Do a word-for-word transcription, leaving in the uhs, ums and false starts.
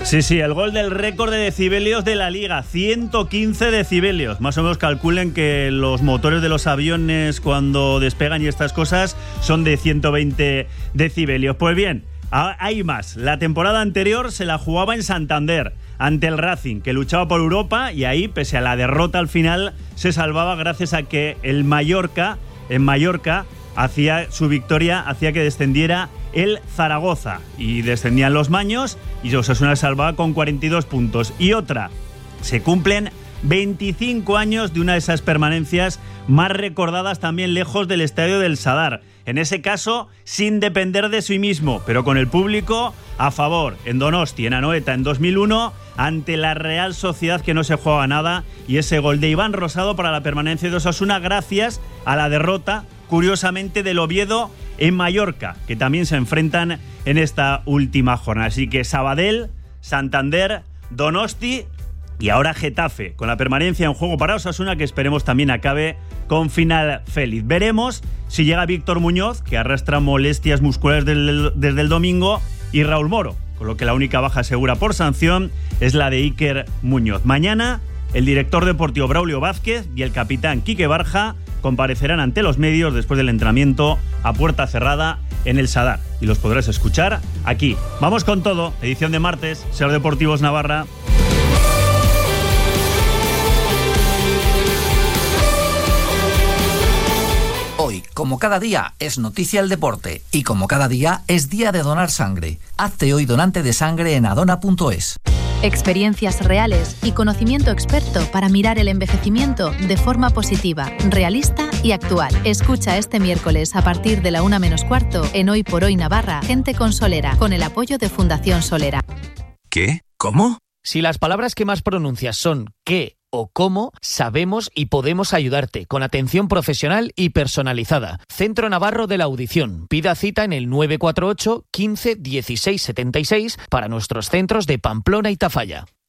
Sí, sí, el gol del récord de decibelios de la Liga, ciento quince decibelios. Más o menos calculen que los motores de los aviones cuando despegan y estas cosas son de ciento veinte decibelios. Pues bien, hay más. La temporada anterior se la jugaba en Santander, ante el Racing, que luchaba por Europa, y ahí, pese a la derrota al final, se salvaba gracias a que el Mallorca, en Mallorca, hacía su victoria, hacía que descendiera el Zaragoza, y descendían los maños, y Osasuna salvaba con cuarenta y dos puntos. Y otra, se cumplen veinticinco años de una de esas permanencias más recordadas también lejos del estadio del Sadar. En ese caso, sin depender de sí mismo, pero con el público a favor. En Donosti, en Anoeta, en dos mil uno, ante la Real Sociedad, que no se juega nada, y ese gol de Iván Rosado para la permanencia de Osasuna gracias a la derrota, curiosamente, del Oviedo en Mallorca, que también se enfrentan en esta última jornada. Así que Sabadell, Santander, Donosti y ahora Getafe, con la permanencia en juego para Osasuna, que esperemos también acabe con final feliz. Veremos si llega Víctor Muñoz, que arrastra molestias musculares desde, desde el domingo, y Raúl Moro, con lo que la única baja segura por sanción es la de Iker Muñoz. Mañana, el director deportivo Braulio Vázquez y el capitán Quique Barja comparecerán ante los medios después del entrenamiento a puerta cerrada en el Sadar, y los podrás escuchar aquí. Vamos con todo, edición de martes, Ser Deportivos Navarra. Hoy, como cada día, es noticia el deporte, y como cada día es día de donar sangre. Hazte hoy donante de sangre en adona punto es. Experiencias reales y conocimiento experto para mirar el envejecimiento de forma positiva, realista y actual. Escucha este miércoles a partir de la una menos cuarto en Hoy por Hoy Navarra, Gente con Solera, con el apoyo de Fundación Solera. ¿Qué? ¿Cómo? Si las palabras que más pronuncias son qué o cómo, sabemos y podemos ayudarte con atención profesional y personalizada. Centro Navarro de la Audición. Pida cita en el nueve cuatro ocho, quince, dieciséis setenta y seis para nuestros centros de Pamplona y Tafalla.